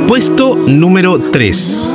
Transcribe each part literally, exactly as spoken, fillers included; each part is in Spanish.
Puesto número tres.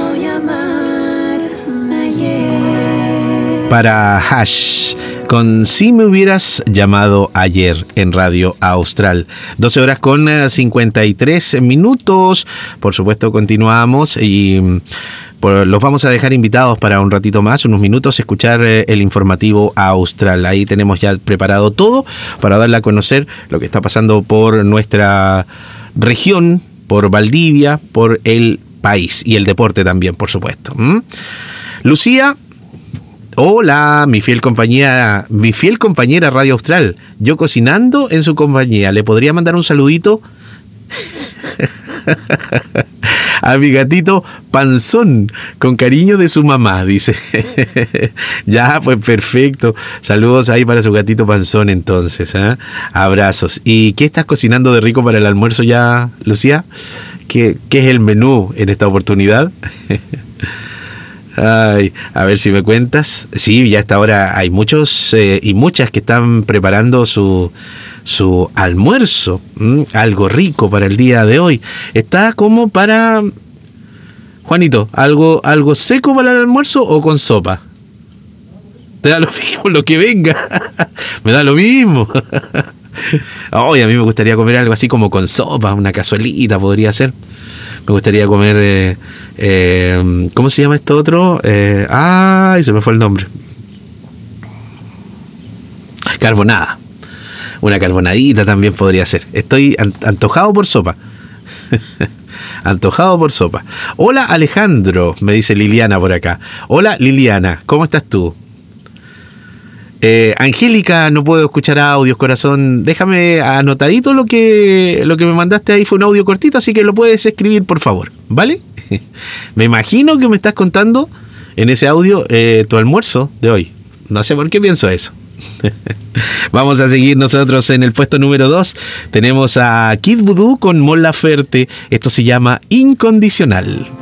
Para Hash, con Si me hubieras llamado ayer en Radio Austral. doce horas con cincuenta y tres minutos. Por supuesto, continuamos y por, los vamos a dejar invitados para un ratito más, unos minutos, escuchar eh, el informativo Austral. Ahí tenemos ya preparado todo para darle a conocer lo que está pasando por nuestra región, por Valdivia, por el país y el deporte también, por supuesto. ¿Mm? Lucía. Hola, mi fiel compañía, mi fiel compañera Radio Austral. Yo cocinando en su compañía. ¿Le podría mandar un saludito a mi gatito Panzón, con cariño de su mamá? Dice. Ya, pues perfecto. Saludos ahí para su gatito Panzón entonces, ¿eh? Abrazos. ¿Y qué estás cocinando de rico para el almuerzo ya, Lucía? ¿Qué, qué es el menú en esta oportunidad? Ay, a ver si me cuentas. Sí, ya hasta ahora hay muchos eh, y muchas que están preparando su, su almuerzo, ¿m? Algo rico para el día de hoy. Está como para... Juanito, ¿algo, algo seco para el almuerzo o con sopa? Te da lo mismo, lo que venga. Me da lo mismo. Ay, a mí me gustaría comer algo así como con sopa, una cazuelita podría ser. Me gustaría comer, eh, eh, ¿cómo se llama esto otro? Eh, ay, se me fue el nombre. Carbonada. Una carbonadita también podría ser. Estoy antojado por sopa. Antojado por sopa. Hola Alejandro, me dice Liliana por acá. Hola Liliana, ¿cómo estás tú? Eh, Angélica, no puedo escuchar audios, corazón. Déjame anotadito lo que, lo que me mandaste ahí. Fue un audio cortito, así que lo puedes escribir, por favor, ¿vale? Me imagino que me estás contando en ese audio eh, tu almuerzo de hoy. No sé por qué pienso eso. Vamos a seguir nosotros en el puesto número dos. Tenemos a Kid Voodoo con Mon Laferte. Esto se llama Incondicional.